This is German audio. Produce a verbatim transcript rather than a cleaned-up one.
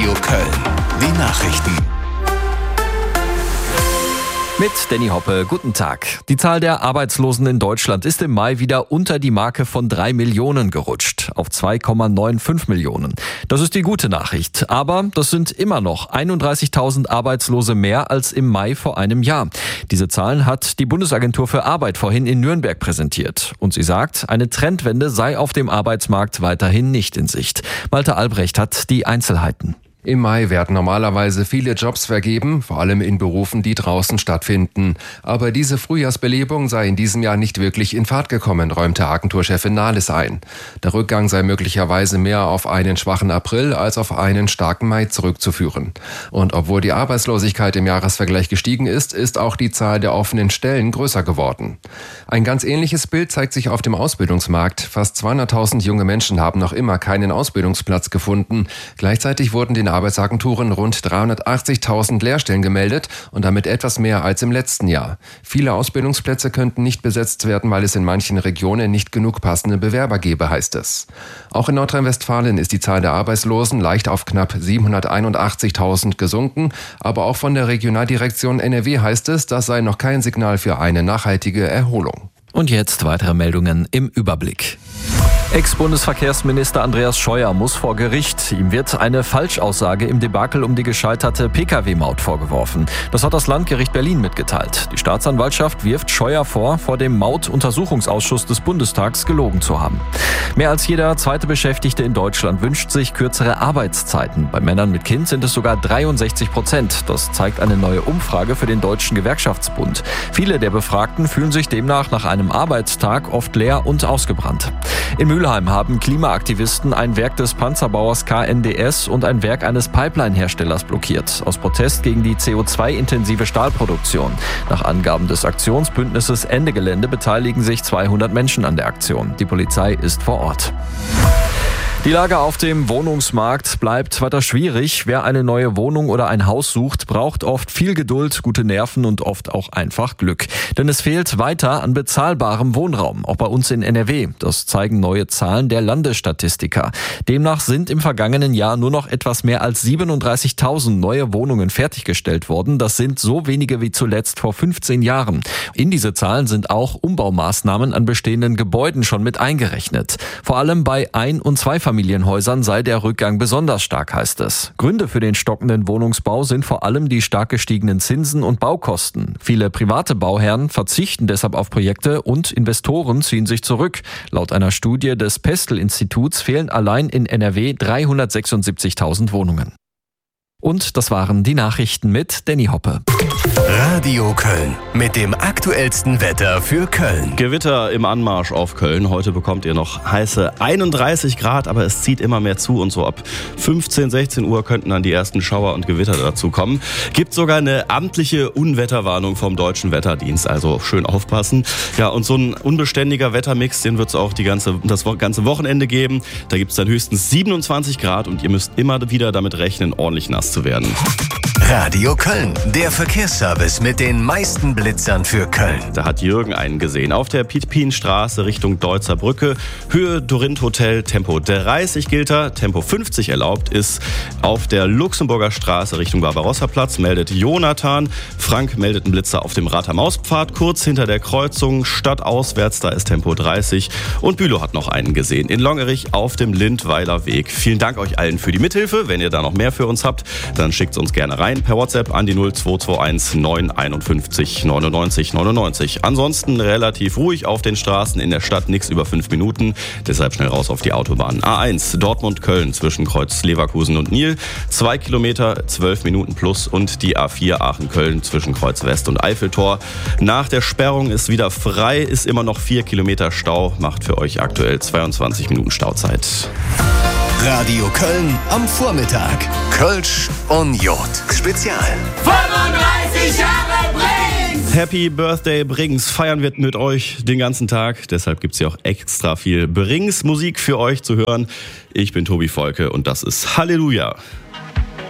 Radio Köln. Die Nachrichten. Mit Danny Hoppe, guten Tag. Die Zahl der Arbeitslosen in Deutschland ist im Mai wieder unter die Marke von drei Millionen gerutscht, auf zwei Komma fünfundneunzig Millionen. Das ist die gute Nachricht, aber das sind immer noch einunddreißigtausend Arbeitslose mehr als im Mai vor einem Jahr. Diese Zahlen hat die Bundesagentur für Arbeit vorhin in Nürnberg präsentiert. Und sie sagt, eine Trendwende sei auf dem Arbeitsmarkt weiterhin nicht in Sicht. Malte Albrecht hat die Einzelheiten. Im Mai werden normalerweise viele Jobs vergeben, vor allem in Berufen, die draußen stattfinden. Aber diese Frühjahrsbelebung sei in diesem Jahr nicht wirklich in Fahrt gekommen, räumte Agenturchefin Nahles ein. Der Rückgang sei möglicherweise mehr auf einen schwachen April als auf einen starken Mai zurückzuführen. Und obwohl die Arbeitslosigkeit im Jahresvergleich gestiegen ist, ist auch die Zahl der offenen Stellen größer geworden. Ein ganz ähnliches Bild zeigt sich auf dem Ausbildungsmarkt. Fast zweihunderttausend junge Menschen haben noch immer keinen Ausbildungsplatz gefunden. Gleichzeitig wurden den Arbeitsagenturen rund dreihundertachtzigtausend Lehrstellen gemeldet und damit etwas mehr als im letzten Jahr. Viele Ausbildungsplätze könnten nicht besetzt werden, weil es in manchen Regionen nicht genug passende Bewerber gebe, heißt es. Auch in Nordrhein-Westfalen ist die Zahl der Arbeitslosen leicht auf knapp siebenhunderteinundachtzigtausend gesunken, aber auch von der Regionaldirektion N R W heißt es, das sei noch kein Signal für eine nachhaltige Erholung. Und jetzt weitere Meldungen im Überblick. Ex-Bundesverkehrsminister Andreas Scheuer muss vor Gericht. Ihm wird eine Falschaussage im Debakel um die gescheiterte P K W-Maut vorgeworfen. Das hat das Landgericht Berlin mitgeteilt. Die Staatsanwaltschaft wirft Scheuer vor, vor dem Mautuntersuchungsausschuss des Bundestags gelogen zu haben. Mehr als jeder zweite Beschäftigte in Deutschland wünscht sich kürzere Arbeitszeiten. Bei Männern mit Kind sind es sogar dreiundsechzig Prozent. Das zeigt eine neue Umfrage für den Deutschen Gewerkschaftsbund. Viele der Befragten fühlen sich demnach nach einem Arbeitstag oft leer und ausgebrannt. In Mülheim haben Klimaaktivisten ein Werk des Panzerbauers K N D S und ein Werk eines Pipeline-Herstellers blockiert, aus Protest gegen die C O zwei intensive Stahlproduktion. Nach Angaben des Aktionsbündnisses Ende Gelände beteiligen sich zweihundert Menschen an der Aktion. Die Polizei ist vor Ort. Die Lage auf dem Wohnungsmarkt bleibt weiter schwierig. Wer eine neue Wohnung oder ein Haus sucht, braucht oft viel Geduld, gute Nerven und oft auch einfach Glück. Denn es fehlt weiter an bezahlbarem Wohnraum, auch bei uns in N R W. Das zeigen neue Zahlen der Landesstatistiker. Demnach sind im vergangenen Jahr nur noch etwas mehr als siebenunddreißigtausend neue Wohnungen fertiggestellt worden. Das sind so wenige wie zuletzt vor fünfzehn Jahren. In diese Zahlen sind auch Umbaumaßnahmen an bestehenden Gebäuden schon mit eingerechnet. Vor allem bei Ein- und Zweifamilienhäusern Familienhäusern sei der Rückgang besonders stark, heißt es. Gründe für den stockenden Wohnungsbau sind vor allem die stark gestiegenen Zinsen und Baukosten. Viele private Bauherren verzichten deshalb auf Projekte und Investoren ziehen sich zurück. Laut einer Studie des Pestel-Instituts fehlen allein in N R W dreihundertsechsundsiebzigtausend Wohnungen. Und das waren die Nachrichten mit Danny Hoppe. Radio Köln mit dem aktuellsten Wetter für Köln. Gewitter im Anmarsch auf Köln. Heute bekommt ihr noch heiße einunddreißig Grad, aber es zieht immer mehr zu und so ab fünfzehn, sechzehn Uhr könnten dann die ersten Schauer und Gewitter dazu kommen. Gibt sogar eine amtliche Unwetterwarnung vom Deutschen Wetterdienst, also schön aufpassen. Ja, und so ein unbeständiger Wettermix, den wird es auch die ganze, das ganze Wochenende geben. Da gibt es dann höchstens siebenundzwanzig Grad und ihr müsst immer wieder damit rechnen, ordentlich nass zu werden. Radio Köln, der Verkehrsservice mit den meisten Blitzern für Köln. Da hat Jürgen einen gesehen. Auf der Piet-Pien-Straße Richtung Deutzer Brücke. Höhe Dorint Hotel, Tempo dreißig gilt da. Tempo fünfzig erlaubt ist. Auf der Luxemburger Straße Richtung Barbarossa-Platz meldet Jonathan. Frank meldet einen Blitzer auf dem Rather-Maus-Pfad. Kurz hinter der Kreuzung stadtauswärts, da ist Tempo dreißig. Und Bülow hat noch einen gesehen. In Longerich auf dem Lindweiler Weg. Vielen Dank euch allen für die Mithilfe. Wenn ihr da noch mehr für uns habt, dann schickt es uns gerne rein. Per WhatsApp an die null zwei zwei eins neun einundfünfzig neunundneunzig neunundneunzig. Ansonsten relativ ruhig auf den Straßen in der Stadt, nichts über fünf Minuten. Deshalb schnell raus auf die Autobahn. A eins Dortmund-Köln zwischen Kreuz Leverkusen und Niel. Zwei Kilometer, zwölf Minuten plus. Und die A vier Aachen-Köln zwischen Kreuz West und Eiffeltor. Nach der Sperrung ist wieder frei, ist immer noch vier Kilometer Stau. Macht für euch aktuell zweiundzwanzig Minuten Stauzeit. Radio Köln am Vormittag. Kölsch und Jod. Spezial. fünfunddreißig Jahre Brings! Happy Birthday Brings. Feiern wir mit euch den ganzen Tag. Deshalb gibt es hier auch extra viel Brings Musik für euch zu hören. Ich bin Tobi Volke und das ist Halleluja.